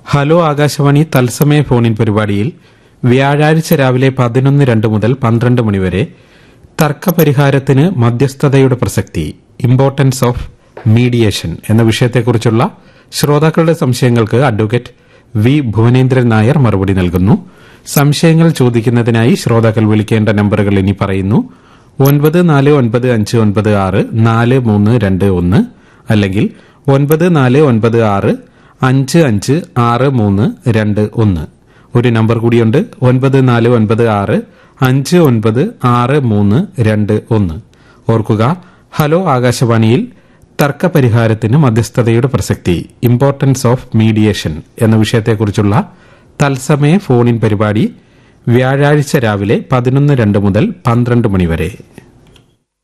Hello Akashvani തത്സമയ ഫോണിൻ പരിപാടിയിൽ വ്യാഴാഴ്ച രാവിലെ 11:02 മുതൽ 12 മണിവരെ തർക്കപരിഹാരത്തിന് മധ്യസ്ഥതയുടെ പ്രസക്തി, ഇമ്പോർട്ടൻസ് ഓഫ് മീഡിയേഷൻ എന്ന വിഷയത്തെക്കുറിച്ചുള്ള ശ്രോതാക്കളുടെ സംശയങ്ങൾക്ക് അഡ്വക്കേറ്റ് വി ഭുവനേന്ദ്രൻ നായർ മറുപടി നൽകുന്നു. സംശയങ്ങൾ ചോദിക്കുന്നതിനായി ശ്രോതാക്കൾ വിളിക്കേണ്ട നമ്പറുകൾ ഇനി പറയുന്നു: 9495964321 അല്ലെങ്കിൽ 9496556321. ഒരു നമ്പർ കൂടിയുണ്ട്, 9496596321. ഓർക്കുക, ഹലോ ആകാശവാണിയിൽ തർക്കപരിഹാരത്തിന് മധ്യസ്ഥതയുടെ പ്രസക്തി, ഇമ്പോർട്ടൻസ് ഓഫ് മീഡിയേഷൻ എന്ന വിഷയത്തെക്കുറിച്ചുള്ള തത്സമയ ഫോണിൻ പരിപാടി വ്യാഴാഴ്ച രാവിലെ 11:02 മുതൽ 12 മണിവരെ.